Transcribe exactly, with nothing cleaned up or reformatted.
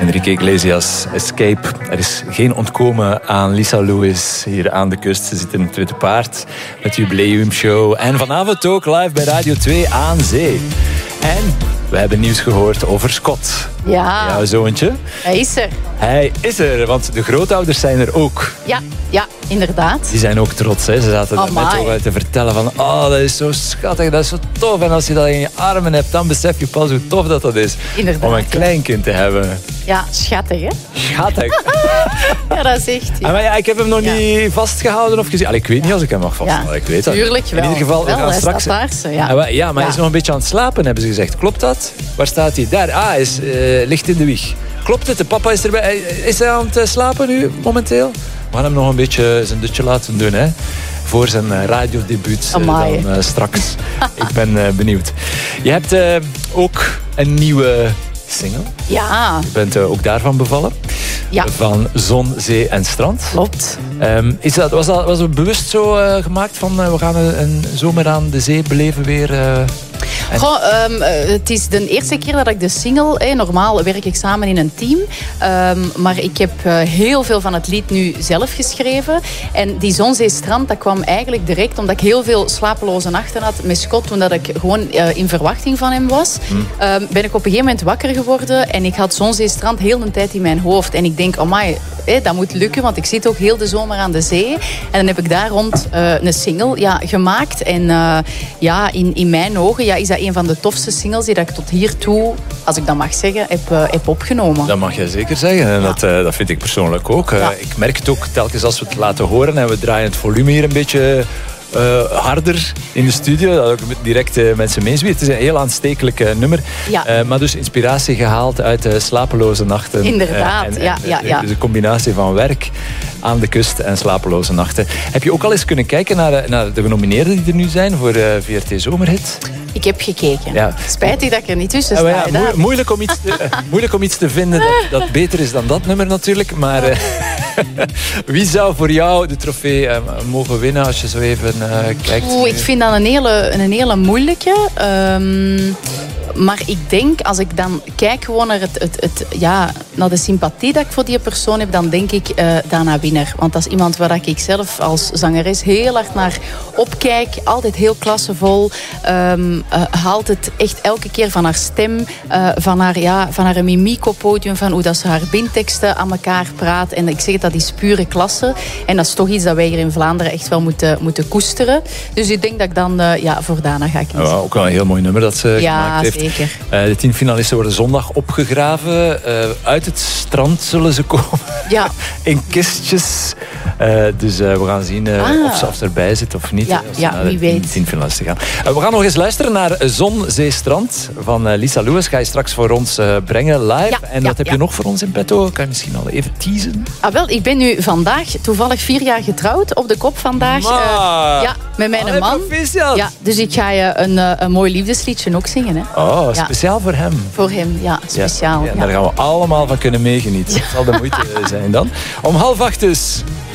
Enrique Iglesias, Escape. Er is geen ontkomen aan Lisa Lewis hier aan de kust. Ze zit in het Witte Paard met de jubileumshow. En vanavond ook live bij Radio twee aan zee. En we hebben nieuws gehoord over Scott. Ja. Jouw zoontje. Hij is er. Hij is er, want de grootouders zijn er ook. Ja, ja, inderdaad. Die zijn ook trots. Hè. Ze zaten er net ook uit te vertellen van... Oh, dat is zo schattig, dat is zo tof. En als je dat in je armen hebt, dan besef je pas hoe tof dat, dat is. Inderdaad, om een kleinkind te hebben. Ja, schattig, hè? Schattig. Ja, dat is echt... Ja. Ah, maar ja, ik heb hem nog ja. niet vastgehouden of gezien. Allee, ik weet niet als ik hem mag vasthouden. Ja, ik weet dat. Tuurlijk wel. In ieder geval, wel, we gaan straks... Daar, ja. Ah, ja, maar hij ja. is nog een beetje aan het slapen, hebben ze gezegd. Klopt dat? Waar staat hij? Daar. Ah, hij is, uh, ligt in de wieg. Klopt het? De papa is erbij. Is hij aan het slapen nu, momenteel? We gaan hem nog een beetje zijn dutje laten doen, hè. Voor zijn uh, radiodebuut uh, dan uh, straks. Ik ben uh, benieuwd. Je hebt uh, ook een nieuwe single. Ja. Je bent uh, ook daarvan bevallen. Ja. Van Zon, Zee en Strand. Klopt. Um, is dat, was, dat, was het bewust zo uh, gemaakt van uh, we gaan een, een zomer aan de zee beleven weer... Uh, En... Goh, um, het is de eerste keer dat ik de single... Hey, normaal werk ik samen in een team. Um, maar ik heb uh, heel veel van het lied nu zelf geschreven. En die Zon, Zee, Strand, dat kwam eigenlijk direct... omdat ik heel veel slapeloze nachten had met Scott... toen dat ik gewoon uh, in verwachting van hem was. Hmm. Um, ben ik op een gegeven moment wakker geworden... en ik had Zon, Zee, Strand heel de tijd in mijn hoofd. En ik denk, amai, hey, dat moet lukken... want ik zit ook heel de zomer aan de zee. En dan heb ik daar rond uh, een single ja, gemaakt. En uh, ja, in, in mijn ogen... Ja, is dat een van de tofste singles die dat ik tot hiertoe, als ik dat mag zeggen, heb, uh, heb opgenomen. Dat mag jij zeker zeggen. En ja. dat, uh, dat vind ik persoonlijk ook. Ja. Uh, ik merk het ook telkens als we het laten horen en we draaien het volume hier een beetje uh, harder in de studio. Dat ook direct uh, mensen meezwieren. Het is een heel aanstekelijk uh, nummer. Ja. Uh, maar dus inspiratie gehaald uit uh, slapeloze nachten. Inderdaad, uh, en, ja, en, ja, ja. Dus een combinatie van werk aan de kust en slapeloze nachten. Heb je ook al eens kunnen kijken naar, naar de genomineerden die er nu zijn voor uh, V R T Zomerhit? Ik heb gekeken. Ja. Spijtig dat ik er niet tussen sta. Ja, ja, mo- moeilijk, om iets te, uh, moeilijk om iets te vinden dat, dat beter is dan dat nummer natuurlijk. Maar uh, wie zou voor jou de trofee uh, mogen winnen als je zo even uh, kijkt? Oeh, ik vind dat een hele, een hele moeilijke. Um, maar ik denk, als ik dan kijk gewoon naar, het, het, het, ja, naar de sympathie dat ik voor die persoon heb, dan denk ik uh, Dana Winner. Want dat is iemand waar ik zelf als zangeres heel hard naar opkijk. Altijd heel klassevol. Um, uh, haalt het echt elke keer van haar stem, uh, van, haar, ja, van haar mimiek op podium, van hoe dat ze haar bindteksten aan elkaar praat. En ik zeg het, dat is pure klasse. En dat is toch iets dat wij hier in Vlaanderen echt wel moeten, moeten koesteren. Dus ik denk dat ik dan uh, ja, voor Dana ga kiezen. Ja, ook wel een heel mooi nummer dat ze ja, gemaakt heeft. Zeker. Uh, de tien finalisten worden zondag opgegraven. Uh, uit het strand zullen ze komen. Ja. In kistjes. Uh, dus uh, we gaan zien uh, ah. of ze of erbij zit of niet. Ja, als ja, wie wie weet. tien finalisten gaan. Uh, we gaan nog eens luisteren naar Zon, Zee, Strand van uh, Lisa Lewis. Ga je straks voor ons uh, brengen live. Ja, en ja, wat heb ja. je nog voor ons in petto? Kan je misschien al even teasen? Ah, wel, ik ben nu vandaag toevallig vier jaar getrouwd. Op de kop vandaag. Uh, ja, met mijn Allee, man. Proficiat. Ja, dus ik ga je een, uh, een mooi liefdesliedje ook zingen. Hè. Oh, ja. speciaal voor hem. Voor hem, ja, speciaal. Ja, ja, ja. daar gaan we allemaal van kunnen meegenieten. Dat zal de moeite zijn dan. Om half acht dus.